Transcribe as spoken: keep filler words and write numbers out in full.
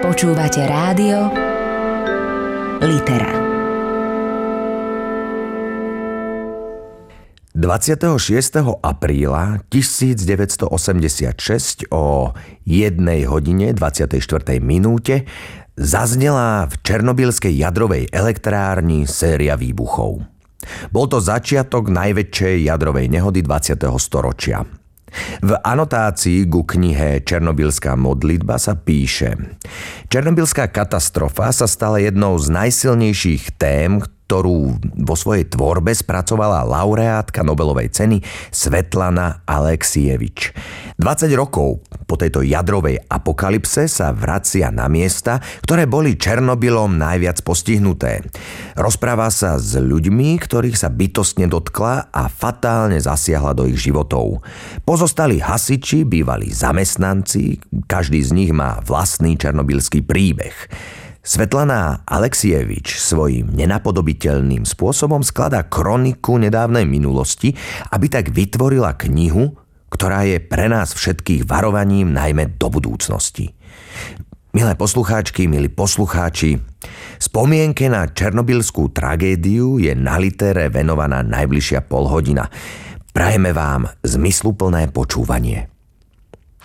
Počúvate rádio Litera. dvadsiateho šiesteho apríla tisícdeväťstoosemdesiatšesť o jednej hodine dvadsiatej štvrtej minúte zaznela v černobylskej jadrovej elektrárni séria výbuchov. Bol to začiatok najväčšej jadrovej nehody dvadsiateho storočia. V anotácii ku knihe Černobylská modlitba sa píše: Černobylská katastrofa sa stala jednou z najsilnejších tém, ktorú vo svojej tvorbe spracovala laureátka Nobelovej ceny Svetlana Aleksievič. dvadsať rokov po tejto jadrovej apokalypse sa vracia na miesta, ktoré boli Černobylom najviac postihnuté. Rozpráva sa s ľuďmi, ktorých sa bytostne dotkla a fatálne zasiahla do ich životov. Pozostali hasiči, bývalí zamestnanci, každý z nich má vlastný černobylský príbeh. Svetlana Aleksievič svojím nenapodobiteľným spôsobom skladá kroniku nedávnej minulosti, aby tak vytvorila knihu, ktorá je pre nás všetkých varovaním najmä do budúcnosti. Milé poslucháčky, milí poslucháči, spomienke na černobylskú tragédiu je na Litere venovaná najbližšia polhodina. Prajeme vám zmysluplné počúvanie.